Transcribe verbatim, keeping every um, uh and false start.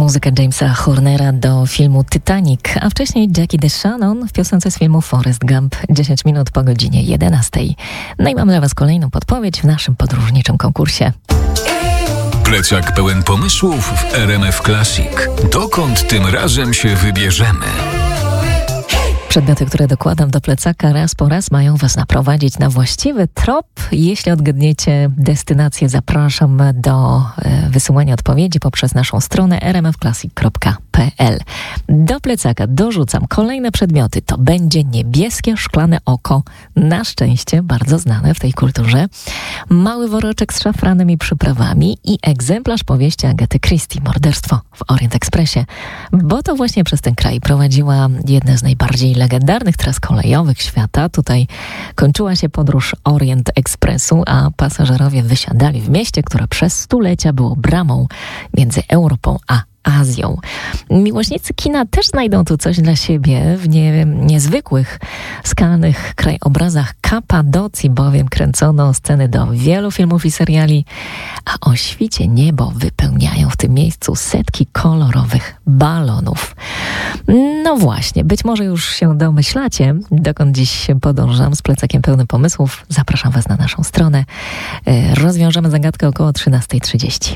Muzyka Jamesa Hornera do filmu Titanic, a wcześniej Jackie DeShannon w piosence z filmu Forrest Gump, dziesięć minut po godzinie jedenastej. No i mam dla Was kolejną podpowiedź w naszym podróżniczym konkursie. Plecak pełen pomysłów w R M F Classic. Dokąd tym razem się wybierzemy? Przedmioty, które dokładam do plecaka raz po raz, mają Was naprowadzić na właściwy trop. Jeśli odgadniecie destynację, zapraszam do e, wysyłania odpowiedzi poprzez naszą stronę r m f classic kropka p l. Do plecaka dorzucam kolejne przedmioty. To będzie niebieskie szklane oko, na szczęście bardzo znane w tej kulturze, mały woreczek z szafranem i przyprawami i egzemplarz powieści Agaty Christie, Morderstwo w Orient Expressie, bo to właśnie przez ten kraj prowadziła jedne z najbardziej legendarnych tras kolejowych świata. Tutaj kończyła się podróż Orient Expressu, a pasażerowie wysiadali w mieście, które przez stulecia było bramą między Europą a Azją. Miłośnicy kina też znajdą tu coś dla siebie w nie, niezwykłych, skalnych krajobrazach Kapadocji, bowiem kręcono sceny do wielu filmów i seriali, a o świcie niebo wypełniają w tym miejscu setki kolorowych balonów. No właśnie, być może już się domyślacie, dokąd dziś podążam z plecakiem pełnym pomysłów. Zapraszam Was na naszą stronę. Rozwiążemy zagadkę około trzynasta trzydzieści.